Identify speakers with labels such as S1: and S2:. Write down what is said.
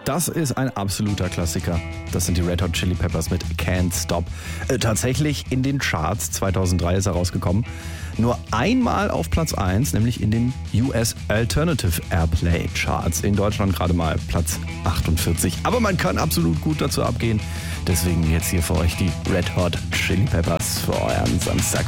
S1: Das ist ein absoluter Klassiker. Das sind die Red Hot Chili Peppers mit Can't Stop. Tatsächlich in den Charts, 2003 ist er rausgekommen. Nur einmal auf Platz 1, nämlich in den US Alternative Airplay Charts. In Deutschland gerade mal Platz 48. Aber man kann absolut gut dazu abgehen. Deswegen jetzt hier für euch die Red Hot Chili Peppers für euren Samstag.